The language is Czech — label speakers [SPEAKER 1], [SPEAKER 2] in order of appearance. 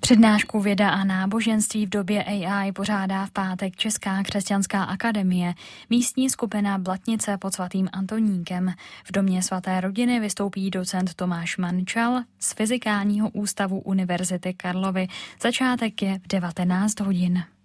[SPEAKER 1] Přednášku Věda a náboženství v době AI pořádá v pátek Česká křesťanská akademie. Místní skupina Blatnice pod svatým Antonínkem. V domě svaté rodiny vystoupí docent Tomáš Mančal z Fyzikálního ústavu Univerzity Karlovy. Začátek je v 19 hodin.